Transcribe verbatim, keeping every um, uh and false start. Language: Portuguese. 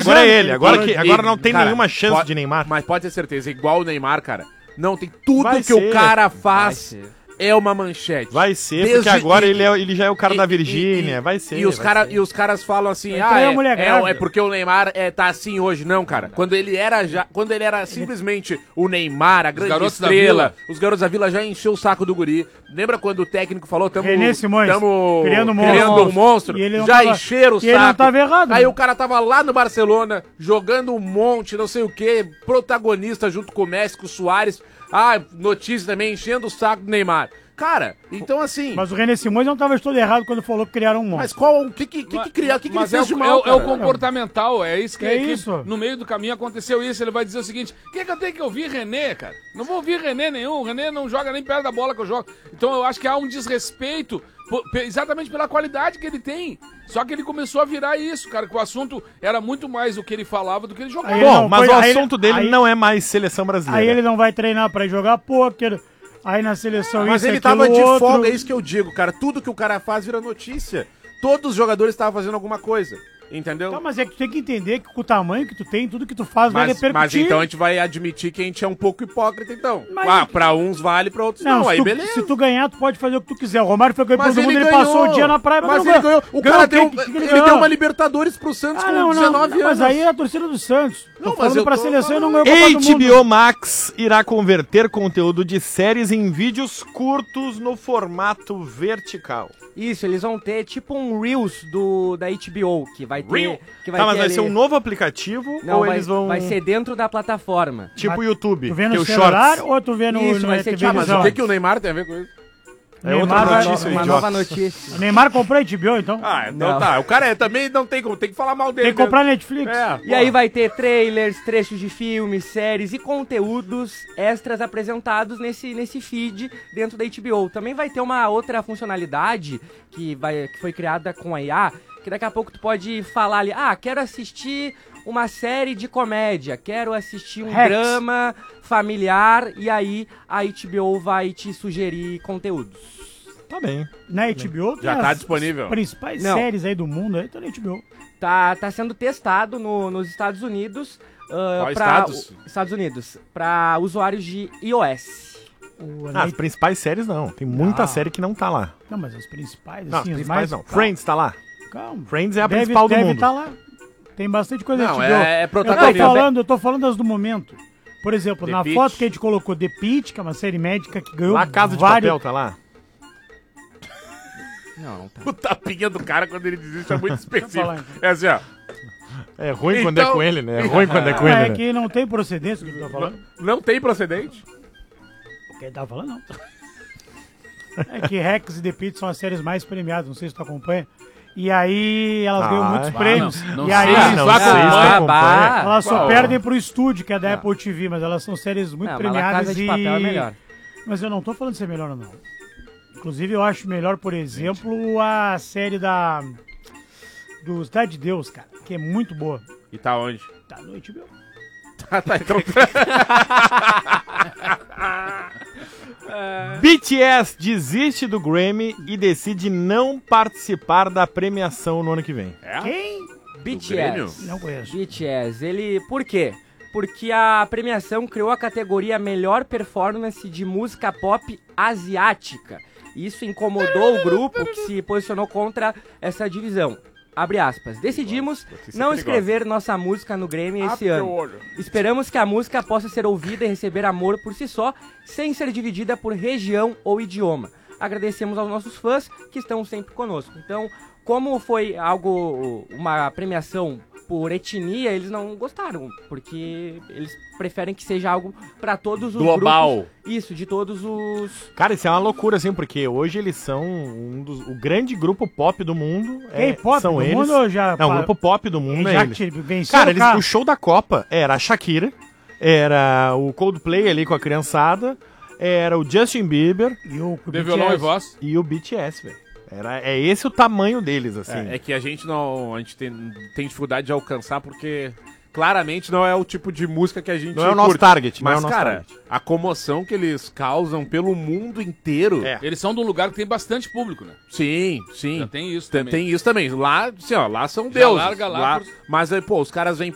agora é ele. Agora, que, agora não tem cara, nenhuma chance pode, de Neymar. Mas pode ter certeza, igual o Neymar, cara. Não, tem tudo Vai que ser. o cara faz é uma manchete. Vai ser, Desde- porque agora e- ele, é, ele já é o cara e- da e- Virgínia. e- Vai ser. E os, vai cara, ser. e os caras falam assim, Vai ah, trair a é, mulher é, grávida. é porque o Neymar é, tá assim hoje. Não, cara. Quando ele era já. Quando ele era simplesmente o Neymar, a grande garotos da estrela, Vila. os garotos da vila já encheu o saco do guri. Lembra quando o técnico falou, tamo, René Simões, tamo criando um criando monstro. um monstro? E ele não Já tava- encheram o e ele não saco. tava errado, Aí né? o cara tava lá no Barcelona, jogando um monte, não sei o que, protagonista junto com o Messi, com o Soares. Ah, notícia também, enchendo o saco do Neymar. Cara, então assim... Mas o René Simões não estava todo errado quando falou que criaram um monstro. Mas qual, o que que, que, que criar, o que, que ele Mas é fez o, de é, mal, o, é o cara? comportamental, é isso que, É que isso. no meio do caminho aconteceu isso. Ele vai dizer o seguinte: o que, que eu tenho que ouvir René, cara? Não vou ouvir René nenhum. O René não joga nem perto da bola que eu jogo. Então eu acho que há um desrespeito po- pe- exatamente pela qualidade que ele tem. Só que ele começou a virar isso, cara, que o assunto era muito mais o que ele falava do que ele jogava. Aí Bom, não, mas foi- o aí- assunto dele aí- não é mais seleção brasileira. Aí ele não vai treinar pra ir jogar pôquer. Aí na seleção Mas isso, ele aquilo, tava de outro. folga, é isso que eu digo, cara. Tudo que o cara faz vira notícia. Todos os jogadores estavam fazendo alguma coisa. Entendeu? Tá, mas é que tu tem que entender que com o tamanho que tu tem, tudo que tu faz vai Mas, repercutir. mas então a gente vai admitir que a gente é um pouco hipócrita, então. Mas- Ah, pra uns vale, pra outros não. Não, se, Aí tu, beleza. se tu ganhar, tu pode fazer o que tu quiser. O Romário foi campeão Mas do ele mundo, ele ganhou. passou o dia na praia, Mas não ele ganhou. O cara o deu, quê? Que que ele ganhou? deu uma Libertadores pro Santos Ah, com não, não, dezenove anos. mas aí é a torcida do Santos. Não, Tô mas falando eu pra tô seleção e não falando- ganhou a Copa do H B O Mundo. Max irá converter conteúdo de séries em vídeos curtos no formato vertical. Isso, eles vão ter tipo um Reels do, da H B O, que vai ter... Reel? Que vai Tá, mas ter vai ali- ser um novo aplicativo Não, ou vai, eles vão... vai ser dentro da plataforma. tipo o Mas YouTube, Tu vê que é no o celular Shorts. ou tu vê no, Isso, no vai ser televisão? Ah, mas o que, que o Neymar tem a ver com isso? É outra Neymar vai- notícia, Uma idiota. nova notícia. O Neymar comprou a H B O, então? Ah, então Não. tá. O cara é, também não tem como, tem que falar mal dele. Tem que comprar Netflix. É, E aí vai ter trailers, trechos de filmes, séries e conteúdos extras apresentados nesse, nesse feed dentro da H B O. Também vai ter uma outra funcionalidade que, vai, que foi criada com a I A, que daqui a pouco tu pode falar ali, ah, quero assistir uma série de comédia, quero assistir um Rex. drama familiar, e aí a H B O vai te sugerir conteúdos. Tá bem. Na H B O tem Já tá as disponível. principais Não. séries aí do mundo, aí tá na H B O. Tá, tá sendo testado no- nos Estados Unidos. ah, Qual pra- estados? o- Estados Unidos. Para usuários de iOS. O, Ah, na- as principais séries não. Tem muita Não. série que não tá lá. Não, mas as principais, Não, as assim, as principais mais... não. Calma, Friends tá lá. calma. Friends é a Deve- principal do deve mundo. tá lá. Tem bastante coisa Não, na H B O. é- é eu tô protagonista. falando, eu tô falando das do momento. Por exemplo, The na Pitt. foto que a gente colocou The Pitt, que é uma série médica que ganhou Lá Casa de vários... Papel tá lá. Não, tá. O tapinha do cara quando ele desiste é muito específico. falar, então. É assim, ó. É ruim quando é Então- com ele, né? É ruim quando é com Ah, ele, é né? que não tem procedência o que tu tá falando. Não tem procedente? O que ele tava falando, não. É que Rex e The Pitt são as séries mais premiadas, não sei se tu acompanha. E aí elas Ah, ganham muitos é? prêmios. não- não e aí sei, Ah, não Só sei se tu acompanha. acompanha. elas só Qual? perdem pro estúdio, que é da Não. Apple T V, mas elas são séries muito Não, mas La premiadas Casa de e... Papel é melhor. Mas eu não tô falando de ser melhor ou não. Inclusive eu acho melhor, por exemplo, a série da... do Cidade de Deus, cara, que é muito boa. E tá onde? Tá no H B O. Ah, tá, então... B T S desiste do Grammy e decide não participar da premiação no ano que vem. É? Quem? Grêmio? B T S. Não conheço. B T S, ele... Por quê? Porque a premiação criou a categoria Melhor Performance de Música Pop Asiática. Isso incomodou o grupo que se posicionou contra essa divisão. Abre aspas. Decidimos Notícia não perigosa. escrever nossa música no Grammy esse Abre ano. o olho. Esperamos que a música possa ser ouvida e receber amor por si só, sem ser dividida por região ou idioma. Agradecemos aos nossos fãs que estão sempre conosco. Então, como foi algo, uma premiação por etnia, eles não gostaram, porque eles preferem que seja algo pra todos os Global. grupos. Isso, de todos os... Cara, isso é uma loucura, assim, porque hoje eles são um dos, o grande grupo pop do mundo. É, K-pop são do eles. mundo ou já... Não, o grupo pop do mundo é já eles. te- venceram Cara, o eles, carro. o show da Copa era a Shakira, era o Coldplay ali com a criançada, era o Justin Bieber E o De violão e voz. e o B T S, velho. Era, é esse o tamanho deles, assim. É, é que a gente não. A gente tem, tem dificuldade de alcançar porque claramente não é o tipo de música que a gente Não é o nosso curte. target, não é Mas, o nosso cara, target. a comoção que eles causam pelo mundo inteiro. É. Eles são de um lugar que tem bastante público, né? Sim, sim. Já tem isso Tem, também. tem isso também. Lá, assim, ó, lá são Já deuses. larga lá por- Mas, aí, pô, os caras vêm